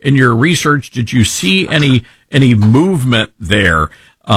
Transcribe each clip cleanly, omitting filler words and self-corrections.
in your research, did you see any movement there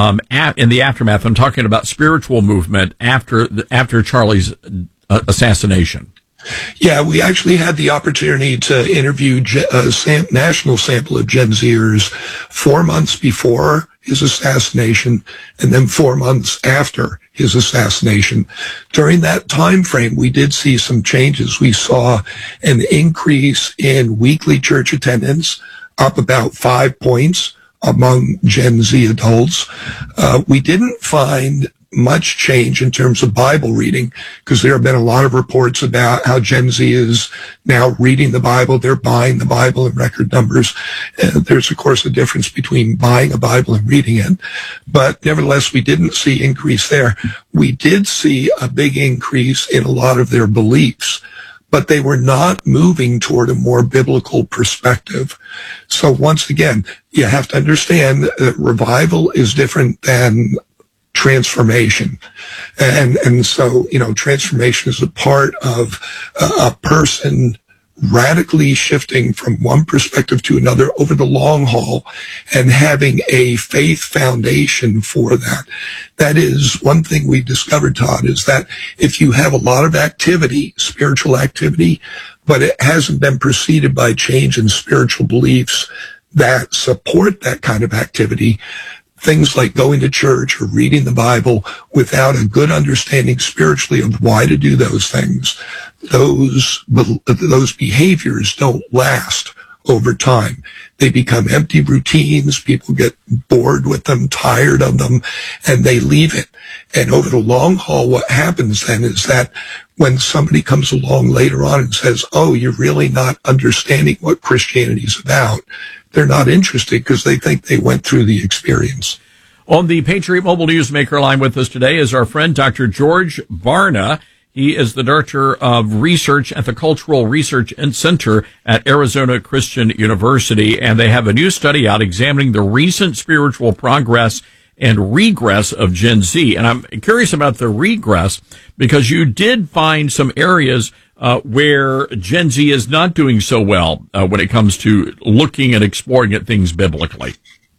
in the aftermath? I'm talking about spiritual movement after Charlie's assassination. Yeah, we actually had the opportunity to interview a national sample of Gen Zers 4 months before his assassination and then 4 months after his assassination. During that time frame, we did see some changes. We saw an increase in weekly church attendance, up about 5 points among Gen Z adults. We didn't find much change in terms of Bible reading, because there have been a lot of reports about how Gen Z is now reading the Bible. They're buying the Bible in record numbers. There's, of course, a difference between buying a Bible and reading it. But nevertheless, we didn't see increase there. We did see a big increase in a lot of their beliefs, but they were not moving toward a more biblical perspective. So once again, you have to understand that revival is different than transformation. And so, transformation is a part of a person radically shifting from one perspective to another over the long haul and having a faith foundation for that. That is one thing we've discovered, Todd, is that if you have a lot of activity, spiritual activity, but it hasn't been preceded by change in spiritual beliefs that support that kind of activity, things like going to church or reading the Bible without a good understanding spiritually of why to do those things, those behaviors don't last over time. They become empty routines. People get bored with them, tired of them, and they leave it. And over the long haul, what happens then is that when somebody comes along later on and says, oh, you're really not understanding what Christianity is about, they're not interested because they think they went through the experience. On the Patriot Mobile Newsmaker line with us today is our friend, Dr. George Barna. He is the Director of Research at the Cultural Research Center at Arizona Christian University, and they have a new study out examining the recent spiritual progress and regress of Gen Z. And I'm curious about the regress because you did find some areas where Gen Z is not doing so well when it comes to looking and exploring at things biblically.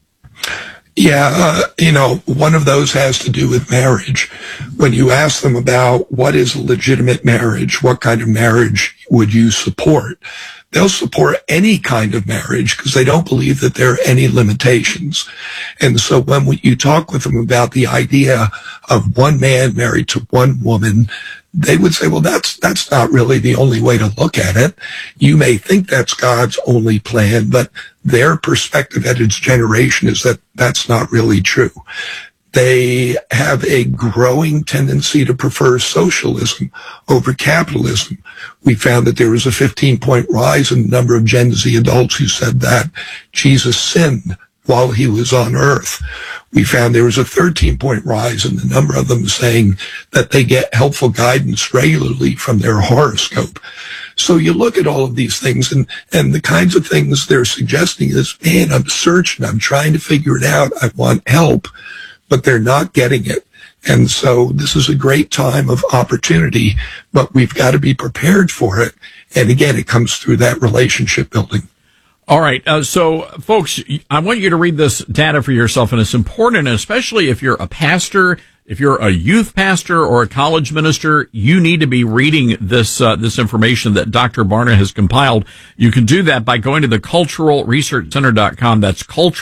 Yeah, one of those has to do with marriage. When you ask them about what is a legitimate marriage, what kind of marriage would you support, they'll support any kind of marriage because they don't believe that there are any limitations. And so when you talk with them about the idea of one man married to one woman, they would say, well, that's not really the only way to look at it. You may think that's God's only plan, but their perspective at its generation is that that's not really true. They have a growing tendency to prefer socialism over capitalism. We found that there was a 15-point rise in the number of Gen Z adults who said that Jesus sinned while he was on earth. We found there was a 13-point rise in the number of them saying that they get helpful guidance regularly from their horoscope. So you look at all of these things and the kinds of things they're suggesting is, man, I'm searching, I'm trying to figure it out, I want help, but they're not getting it. And so this is a great time of opportunity, but we've got to be prepared for it. And again, it comes through that relationship building. All right. So, folks, I want you to read this data for yourself, and it's important, especially if you're a pastor, if you're a youth pastor or a college minister, you need to be reading this information that Dr. Barna has compiled. You can do that by going to the culturalresearchcenter.com. That's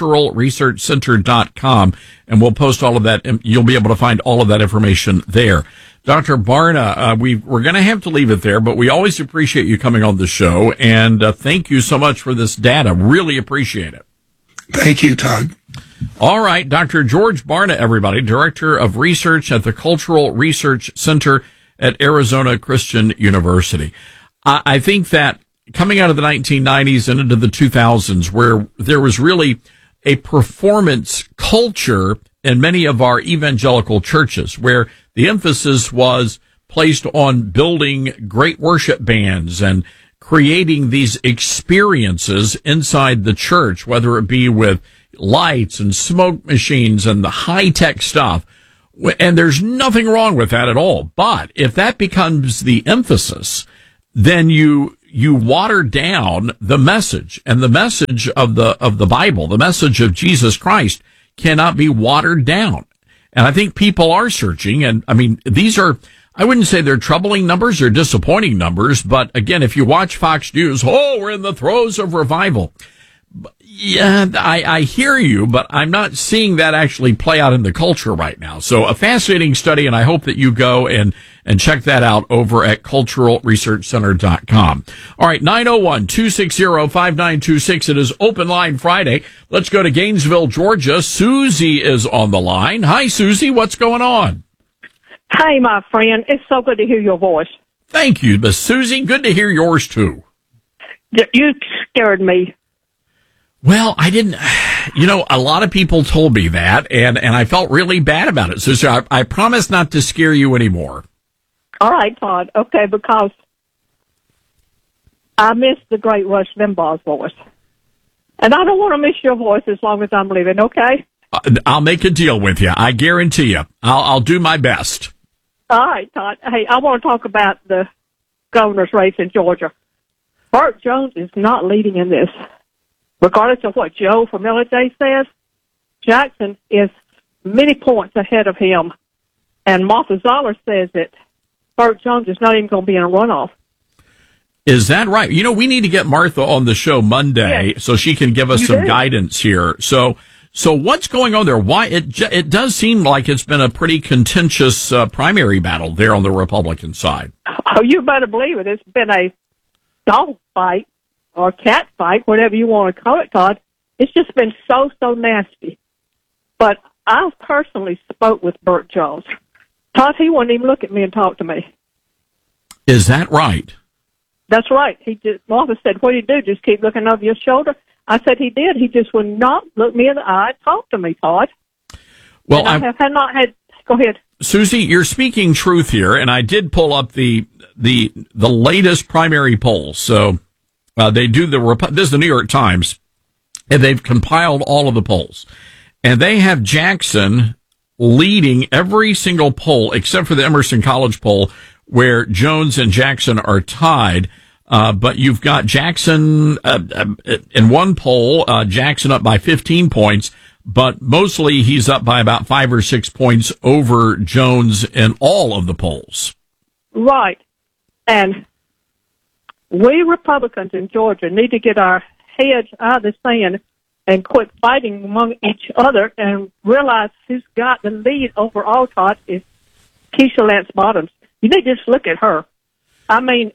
culturalresearchcenter.com, and we'll post all of that, and you'll be able to find all of that information there. Dr. Barna, we're going to have to leave it there, but we always appreciate you coming on the show, and thank you so much for this data. Really appreciate it. Thank you, Todd. All right, Dr. George Barna, everybody, Director of Research at the Cultural Research Center at Arizona Christian University. I think that coming out of the 1990s and into the 2000s, where there was really a performance culture in many of our evangelical churches, where the emphasis was placed on building great worship bands and creating these experiences inside the church, whether it be with lights and smoke machines and the high-tech stuff. And there's nothing wrong with that at all. But if that becomes the emphasis, then you you water down the message, and the message of the Bible, the message of Jesus Christ cannot be watered down. And I think people are searching, and I mean, these are, I wouldn't say they're troubling numbers or disappointing numbers, but again, if you watch Fox News, we're in the throes of revival. Yeah, I hear you, but I'm not seeing that actually play out in the culture right now. So a fascinating study, and I hope that you go and check that out over at culturalresearchcenter.com. All right, 901-260-5926. It is Open Line Friday. Let's go to Gainesville, Georgia. Susie is on the line. Hi, Susie. What's going on? Hey, my friend. It's so good to hear your voice. Thank you, Miss Susie. Good to hear yours, too. You scared me. Well, I didn't, a lot of people told me that, and I felt really bad about it. So I promise not to scare you anymore. All right, Todd. Okay, because I miss the great Rush Limbaugh's voice. And I don't want to miss your voice as long as I'm living, okay? I'll make a deal with you. I guarantee you. I'll do my best. All right, Todd. Hey, I want to talk about the governor's race in Georgia. Burt Jones is not leading in this. Regardless of what Joe from LJ says, Jackson is many points ahead of him. And Martha Zoller says that Burt Jones is not even going to be in a runoff. Is that right? We need to get Martha on the show Monday so she can give us some guidance here. So what's going on there? Why it does seem like it's been a pretty contentious primary battle there on the Republican side. Oh, you better believe it. It's been a dog fight or cat fight, whatever you want to call it, Todd. It's just been so nasty. But I personally spoke with Burt Jones. Todd, he wouldn't even look at me and talk to me. Is that right? That's right. Martha said, what do you do? Just keep looking over your shoulder? I said he did. He just would not look me in the eye and talk to me, Todd. Well, I have not had. Go ahead, Susie. You're speaking truth here, and I did pull up the latest primary polls. So they do this is the New York Times, and they've compiled all of the polls, and they have Jackson leading every single poll except for the Emerson College poll, where Jones and Jackson are tied. But you've got Jackson in one poll, Jackson up by 15 points, but mostly he's up by about 5 or 6 points over Jones in all of the polls. Right. And we Republicans in Georgia need to get our heads out of the sand and quit fighting among each other and realize who's got the lead overall, Todd, is Keisha Lance Bottoms. You need to just look at her. I mean,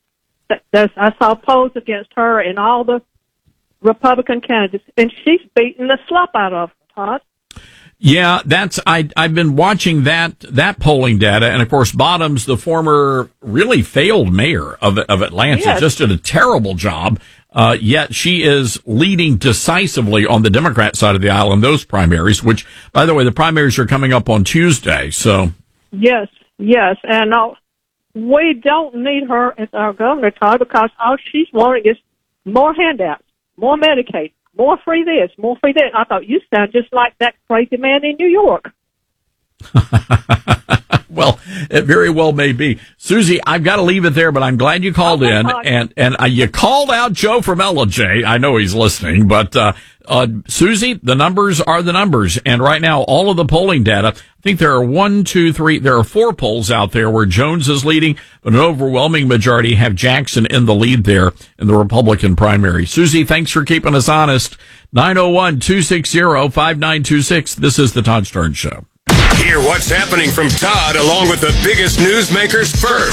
I saw polls against her and all the Republican candidates, and she's beating the slop out of them, Todd. Yeah, I've been watching that polling data, and of course, Bottoms, the former really failed mayor of Atlanta, just did a terrible job. Yet she is leading decisively on the Democrat side of the aisle in those primaries. Which, by the way, the primaries are coming up on Tuesday. So yes, and we don't need her as our governor, Todd, because all she's wanting is more handouts, more Medicaid, more free this, more free that. I thought you sound just like that crazy man in New York. Well, it very well may be. Susie, I've got to leave it there, but I'm glad you called in. And you called out Joe from LJ. I know he's listening, but Susie, the numbers are the numbers. And right now, all of the polling data, I think there are there are 4 polls out there where Jones is leading, but an overwhelming majority have Jackson in the lead there in the Republican primary. Susie, thanks for keeping us honest. 901-260-5926. This is the Todd Stern Show. Hear what's happening from Todd along with the biggest newsmakers first.